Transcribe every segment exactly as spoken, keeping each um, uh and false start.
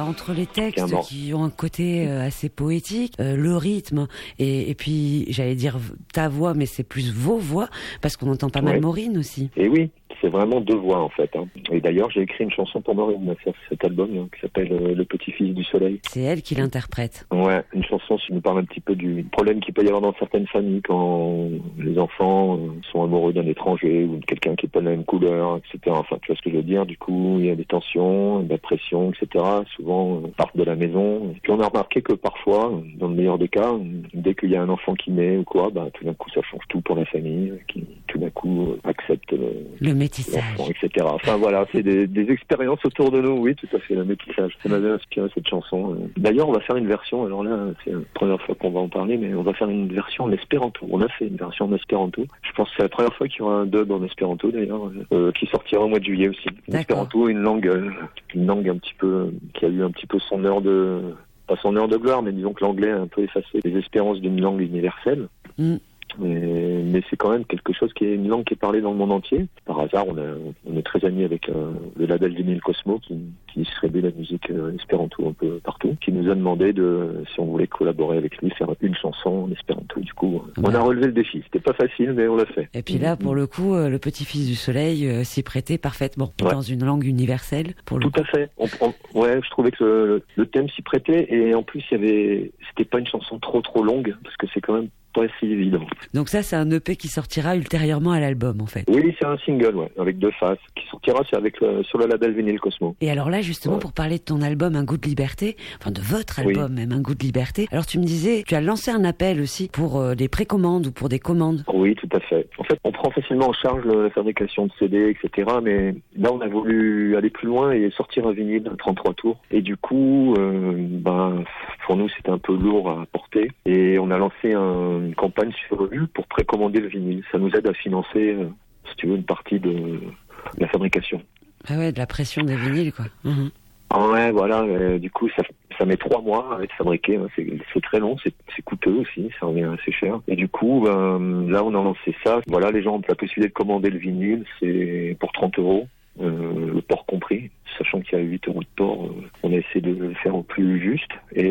entre les textes qui ont un côté euh, assez poétique, euh, le rythme, et, et puis j'allais dire ta voix, mais c'est plus vos voix, parce qu'on entend pas mal ouais. Maureen aussi. Et oui, c'est vraiment deux voix en fait. Hein. Et d'ailleurs, j'ai écrit une chanson pour Maureen sur cet album hein, qui s'appelle euh, Le Petit-Fils du Soleil. C'est elle qui l'interprète. Ouais, une chanson qui nous parle un petit peu du problème qu'il peut y avoir dans certaines familles quand les enfants euh, sont amoureux d'un étranger ou de quelqu'un qui n'est pas de la même couleur, et cetera. Enfin, tu vois ce que je veux dire. Du coup, il y a des tensions, de la pression, et cetera. Souvent, euh, partent de la maison. Et puis on a remarqué que parfois, dans le meilleur des cas, dès qu'il y a un enfant qui naît ou quoi, bah tout d'un coup, ça change tout pour la famille, qui tout d'un coup euh, accepte le, le métissage, l'enfant, et cetera. Enfin voilà, c'est des, des expériences autour de nous, oui, tout à fait, le métissage. Ça m'avait inspiré cette chanson. D'ailleurs, on va faire une version. Alors là, c'est la première fois qu'on va en parler, mais on va faire une version en espéranto. On a fait une version en espéranto. Je pense que c'est la première fois qu'il y aura un dub en espéranto d'ailleurs, euh, qui sortira au mois de juillet aussi. L'espéranto, une langue, euh, une langue un petit peu, qui a eu un petit peu son heure de, pas son heure de gloire, mais disons que l'anglais a un peu effacé les espérances d'une langue universelle. Mm. Mais, mais c'est quand même quelque chose qui est une langue qui est parlée dans le monde entier. Par hasard, on, a, on est très amis avec euh, le label Vinyl Cosmo qui, qui distribue la musique euh, espéranto un peu partout, qui nous a demandé de, si on voulait collaborer avec lui, faire une chanson en espéranto. Du coup, euh, on a relevé le défi. C'était pas facile, mais on l'a fait. Et puis là, pour le coup, euh, le Petit-Fils du Soleil euh, s'y prêtait parfaitement ouais. dans une langue universelle. Pour le Tout coup. à fait. On, on, ouais, je trouvais que le, le thème s'y prêtait et en plus, il y avait, c'était pas une chanson trop trop longue parce que c'est quand même pas si évident. Donc ça, c'est un E P qui sortira ultérieurement à l'album, en fait. Oui, c'est un single, ouais, avec deux faces, qui sortira c'est avec le, sur le label Vinyl Cosmo. Et alors là, justement, ouais. pour parler de ton album Un goût de liberté, enfin de votre album oui. même, Un goût de liberté, alors tu me disais, tu as lancé un appel aussi pour euh, des précommandes ou pour des commandes. Oui, tout à fait. En fait, on prend facilement en charge la fabrication de C D, et cetera. Mais là, on a voulu aller plus loin et sortir un vinyle, un trente-trois tours. Et du coup, euh, ben, pour nous, c'était un peu lourd à porter. Et on a lancé un une campagne sur Ulule pour précommander le vinyle. Ça nous aide à financer, euh, si tu veux, une partie de, de la fabrication. Ah ouais, de la pression des vinyles, quoi. Mmh. Ah ouais, voilà. Euh, du coup, ça, ça met trois mois à être fabriqué. Hein. C'est, c'est très long, c'est, c'est coûteux aussi, ça revient assez cher. Et du coup, ben, là, on a lancé ça. Voilà, les gens ont la possibilité de commander le vinyle. C'est pour trente euros. Euh, le port compris, sachant qu'il y a huit euros de port, euh, on a essayé de le faire au plus juste.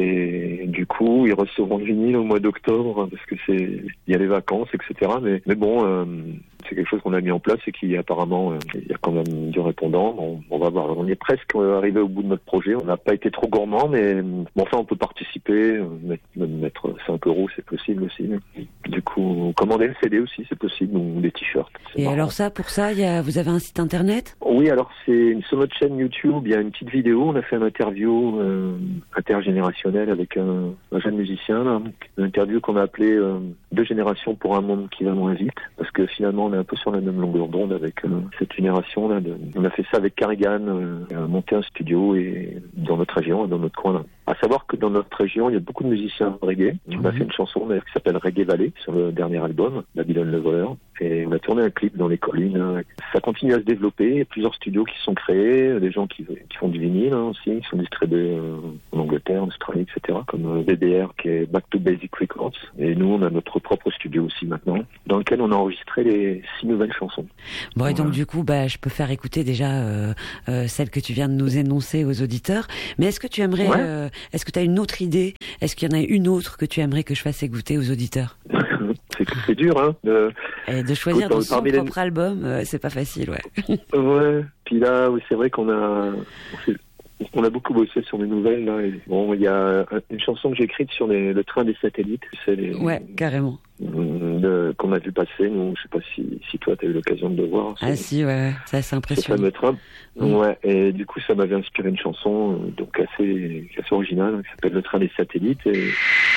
Et du coup, ils recevront le vinyle au mois d'octobre parce que c'est, il y a les vacances, et cetera. Mais, mais bon, euh, c'est quelque chose qu'on a mis en place et qui apparemment, euh, il y a quand même du répondant. On, on va voir. On est presque arrivé au bout de notre projet. On n'a pas été trop gourmand, mais bon, enfin, on peut participer. Mettre, même mettre cinq euros, c'est possible aussi. Du coup, commander le C D aussi, c'est possible, ou des t-shirts. Et marrant. Alors ça, pour ça, il y a, vous avez un site internet ? Oui, alors c'est une, sur notre chaîne YouTube, il y a une petite vidéo. On a fait une interview euh, intergénérationnelle avec un, un jeune musicien, là, une interview qu'on a appelée euh, Deux générations pour un monde qui va moins vite, parce que finalement on est un peu sur la même longueur d'onde avec euh, cette génération là. De, on a fait ça avec Carrigan, euh, monté un studio et dans notre région, dans notre coin là. À savoir que dans notre région, il y a beaucoup de musiciens reggae. On mmh. a fait une chanson d'ailleurs qui s'appelle Reggae Valley sur le dernier album, Babylon le voleur. Et on a tourné un clip dans les collines. Ça continue à se développer. Il y a plusieurs studios qui sont créés, des gens qui, qui font du vinyle hein, aussi, qui sont distribués euh, en Angleterre, en Australie, et cetera. Comme euh, B B R qui est Back to Basic Records. Et nous, on a notre propre studio aussi maintenant, dans lequel on a enregistré les six nouvelles chansons. Bon, et donc voilà. Du coup, bah, je peux faire écouter déjà euh, euh, celle que tu viens de nous énoncer aux auditeurs. Mais est-ce que tu aimerais, ouais. euh, est-ce que tu as une autre idée ? Est-ce qu'il y en a une autre que tu aimerais que je fasse écouter aux auditeurs ? c'est, c'est dur, hein. De, Et de choisir dans son propre les... album, euh, c'est pas facile, ouais. Ouais. Puis là, oui, c'est vrai qu'on a, on a beaucoup bossé sur les nouvelles, là. Et bon, il y a une chanson que j'ai écrite sur les, le train des satellites. C'est les, ouais, carrément. De, qu'on a vu passer, nous, je sais pas si, si toi t'as eu l'occasion de le voir. Ah si, ouais, ça c'est impressionnant. Ce fameux train. Mmh. Ouais, et du coup ça m'avait inspiré une chanson, donc assez, assez originale, qui s'appelle Le train des satellites. Et